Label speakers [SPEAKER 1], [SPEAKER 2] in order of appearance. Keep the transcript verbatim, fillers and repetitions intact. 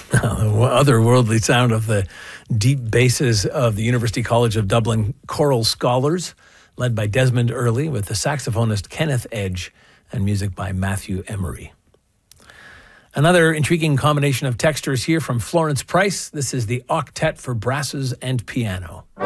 [SPEAKER 1] The otherworldly sound of the deep basses of the University College of Dublin Choral Scholars, led by Desmond Earley, with the saxophonist Kenneth Edge, and music by Matthew Emery. Another intriguing combination of textures here from Florence Price. This is the Octet for Brasses and Piano.